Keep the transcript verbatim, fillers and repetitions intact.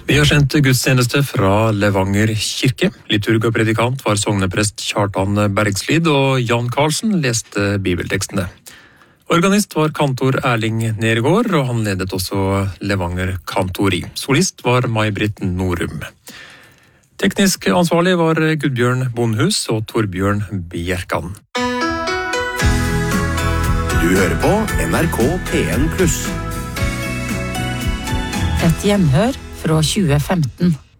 Vi har sendt gudstjeneste fra Levanger kirke. Liturg og predikant var sogneprest Kjartan Bergslid, og Jan Karlsen leste bibeltekstene. Organist var kantor Erling Nergård, og han ledet også Levanger kantori. Solist var May-Britt Norum. Teknisk ansvarlig var Gudbjørn Bondhus og Torbjørn Bjerkan. Du hører på N R K P N pluss. Et gjenhør fra tjue femten.